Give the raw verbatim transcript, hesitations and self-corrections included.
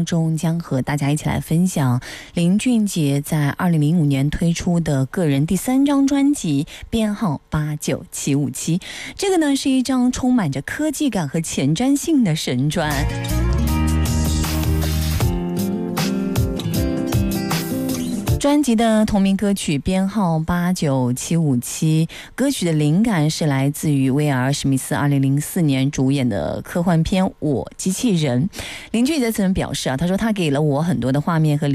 中将和大家一起来分享林俊杰在二零零五年推出的个人第三张专辑，编号八九七五七。这个呢是一张充满着科技感和前瞻性的神专。专辑的同名歌曲编号八九七五七，歌曲的灵感是来自于威尔史密斯二零零四年主演的科幻片《我机器人》。林俊杰曾表示啊，他说他给了我很多的画面和